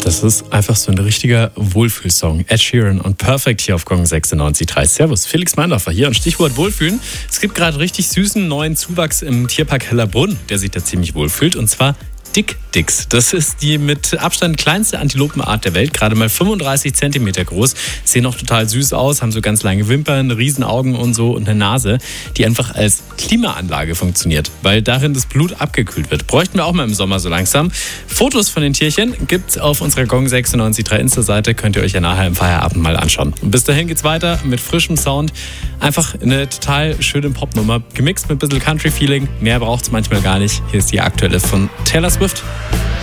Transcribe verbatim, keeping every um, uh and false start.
Das ist einfach so ein richtiger Wohlfühlsong. Ed Sheeran und Perfect hier auf Gong sechsundneunzig Komma drei. Servus, Felix Meindorfer hier und Stichwort Wohlfühlen. Es gibt gerade richtig süßen neuen Zuwachs im Tierpark Hellerbrunn, der sich da ziemlich wohlfühlt, und zwar Dick-Dicks. Das ist die mit Abstand kleinste Antilopenart der Welt, gerade mal fünfunddreißig Zentimeter groß. Sehen auch total süß aus, haben so ganz lange Wimpern, Riesenaugen und so und eine Nase, die einfach als Klimaanlage funktioniert, weil darin das Blut abgekühlt wird. Bräuchten wir auch mal im Sommer so langsam. Fotos von den Tierchen gibt's auf unserer Gong sechsundneunzig Komma drei Insta-Seite, könnt ihr euch ja nachher im Feierabend mal anschauen. Und bis dahin geht's weiter mit frischem Sound. Einfach eine total schöne Popnummer, gemixt mit ein bisschen Country-Feeling. Mehr braucht's manchmal gar nicht. Hier ist die aktuelle von Taylor Swift.